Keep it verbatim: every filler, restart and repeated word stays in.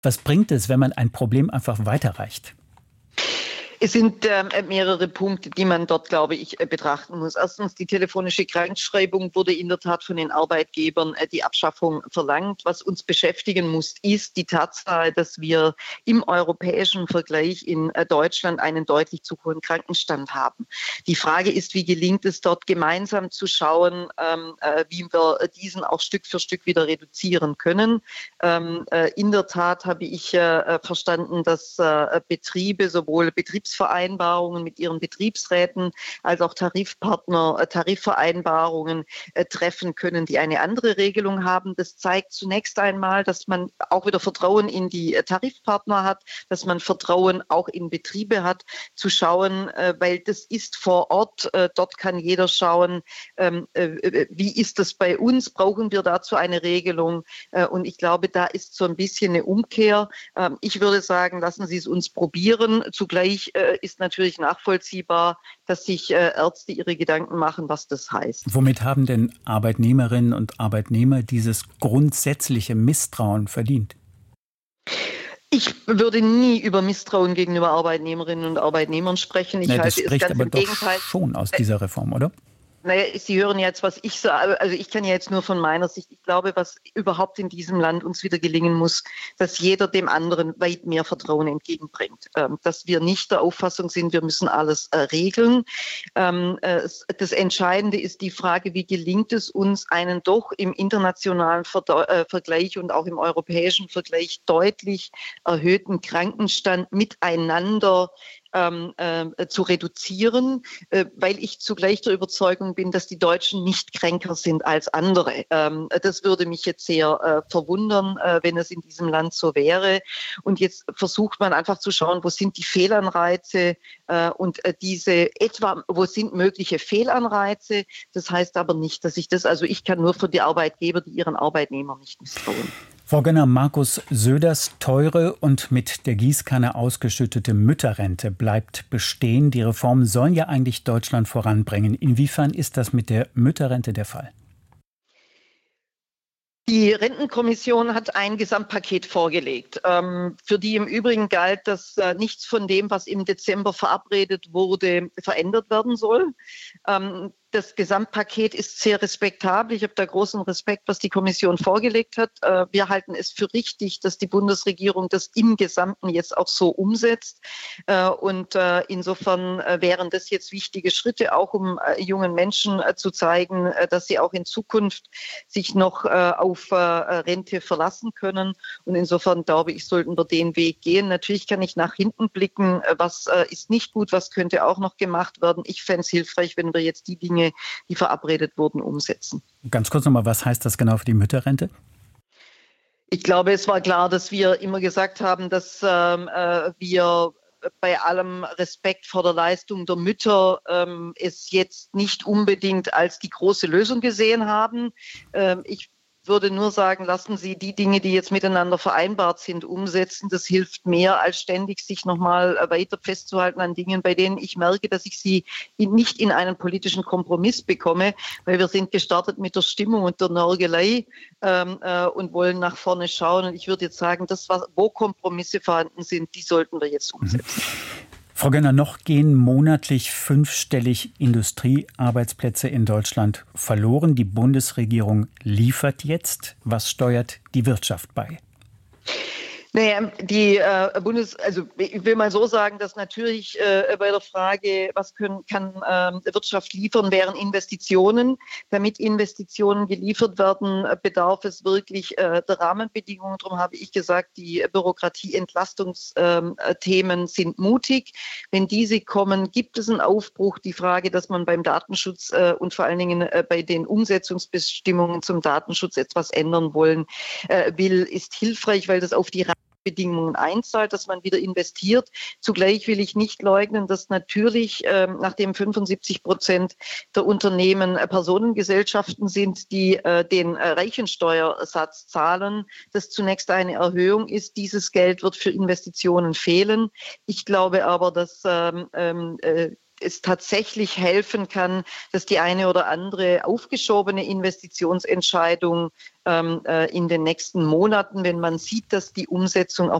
Was bringt es, wenn man ein Problem einfach weiterreicht? Es sind äh, mehrere Punkte, die man dort, glaube ich, äh, betrachten muss. Erstens, die telefonische Krankschreibung wurde in der Tat von den Arbeitgebern äh, die Abschaffung verlangt. Was uns beschäftigen muss, ist die Tatsache, dass wir im europäischen Vergleich in äh, Deutschland einen deutlich zu hohen Krankenstand haben. Die Frage ist, wie gelingt es dort gemeinsam zu schauen, ähm, äh, wie wir diesen auch Stück für Stück wieder reduzieren können. Ähm, äh, in der Tat habe ich äh, verstanden, dass äh, Betriebe, sowohl Betriebs Vereinbarungen mit ihren Betriebsräten als auch Tarifpartner äh, Tarifvereinbarungen äh, treffen können, die eine andere Regelung haben. Das zeigt zunächst einmal, dass man auch wieder Vertrauen in die äh, Tarifpartner hat, dass man Vertrauen auch in Betriebe hat, zu schauen, äh, weil das ist vor Ort. Äh, dort kann jeder schauen, ähm, äh, wie ist das bei uns? Brauchen wir dazu eine Regelung? Äh, und ich glaube, da ist so ein bisschen eine Umkehr. Ähm, ich würde sagen, lassen Sie es uns probieren. Zugleich äh, ist natürlich nachvollziehbar, dass sich äh, Ärzte ihre Gedanken machen, was das heißt. Womit haben denn Arbeitnehmerinnen und Arbeitnehmer dieses grundsätzliche Misstrauen verdient? Ich würde nie über Misstrauen gegenüber Arbeitnehmerinnen und Arbeitnehmern sprechen. Ich Na, das halte es spricht ganz aber im doch Gegenteil. schon aus dieser Reform, oder? Naja, Sie hören jetzt, was ich sage. Also ich kann ja jetzt nur von meiner Sicht. Ich glaube, was überhaupt in diesem Land uns wieder gelingen muss, dass jeder dem anderen weit mehr Vertrauen entgegenbringt. Ähm, dass wir nicht der Auffassung sind, wir müssen alles äh, regeln. Ähm, äh, das Entscheidende ist die Frage, wie gelingt es uns, einen doch im internationalen Verde- äh, Vergleich und auch im europäischen Vergleich deutlich erhöhten Krankenstand miteinander Ähm, äh, zu reduzieren, äh, weil ich zugleich der Überzeugung bin, dass die Deutschen nicht kränker sind als andere. Ähm, das würde mich jetzt sehr äh, verwundern, äh, wenn es in diesem Land so wäre. Und jetzt versucht man einfach zu schauen, wo sind die Fehlanreize äh, und äh, diese etwa, wo sind mögliche Fehlanreize. Das heißt aber nicht, dass ich das, also ich kann nur für die Arbeitgeber, die ihren Arbeitnehmern nicht misstrauen. Frau Gönner, Markus Söders teure und mit der Gießkanne ausgeschüttete Mütterrente bleibt bestehen. Die Reformen sollen ja eigentlich Deutschland voranbringen. Inwiefern ist das mit der Mütterrente der Fall? Die Rentenkommission hat ein Gesamtpaket vorgelegt, ähm, für die im Übrigen galt, dass äh, nichts von dem, was im Dezember verabredet wurde, verändert werden soll. Ähm, Das Gesamtpaket ist sehr respektabel. Ich habe da großen Respekt, was die Kommission vorgelegt hat. Wir halten es für richtig, dass die Bundesregierung das im Gesamten jetzt auch so umsetzt. Und insofern wären das jetzt wichtige Schritte, auch um jungen Menschen zu zeigen, dass sie auch in Zukunft sich noch auf Rente verlassen können. Und insofern glaube ich, sollten wir den Weg gehen. Natürlich kann ich nach hinten blicken, was ist nicht gut, was könnte auch noch gemacht werden. Ich fände es hilfreich, wenn wir jetzt die Dinge, die verabredet wurden, umsetzen. Ganz kurz nochmal, was heißt das genau für die Mütterrente? Ich glaube, es war klar, dass wir immer gesagt haben, dass ähm, äh, wir bei allem Respekt vor der Leistung der Mütter ähm, es jetzt nicht unbedingt als die große Lösung gesehen haben. Ähm, ich würde nur sagen, lassen Sie die Dinge, die jetzt miteinander vereinbart sind, umsetzen. Das hilft mehr, als ständig sich nochmal weiter festzuhalten an Dingen, bei denen ich merke, dass ich sie nicht in einen politischen Kompromiss bekomme, weil wir sind gestartet mit der Stimmung und der Nörgelei ähm, äh, und wollen nach vorne schauen. Und ich würde jetzt sagen, das, was, wo Kompromisse vorhanden sind, die sollten wir jetzt umsetzen. Mhm. Frau Gönner, noch gehen monatlich fünfstellig Industriearbeitsplätze in Deutschland verloren. Die Bundesregierung liefert jetzt. Was steuert die Wirtschaft bei? Naja, die äh, Bundes, also ich will mal so sagen, dass natürlich äh, bei der Frage, was können, kann äh, Wirtschaft liefern, wären Investitionen. Damit Investitionen geliefert werden, bedarf es wirklich äh, der Rahmenbedingungen. Darum habe ich gesagt, die Bürokratieentlastungsthemen äh, sind mutig. Wenn diese kommen, gibt es einen Aufbruch. Die Frage, dass man beim Datenschutz äh, und vor allen Dingen äh, bei den Umsetzungsbestimmungen zum Datenschutz etwas ändern wollen äh, will, ist hilfreich, weil das auf die Bedingungen einzahlt, dass man wieder investiert. Zugleich will ich nicht leugnen, dass natürlich, äh, nachdem fünfundsiebzig Prozent der Unternehmen äh, Personengesellschaften sind, die äh, den äh, Reichensteuersatz zahlen, das zunächst eine Erhöhung ist. Dieses Geld wird für Investitionen fehlen. Ich glaube aber, dass ähm, äh, es tatsächlich helfen kann, dass die eine oder andere aufgeschobene Investitionsentscheidung ähm, äh, in den nächsten Monaten, wenn man sieht, dass die Umsetzung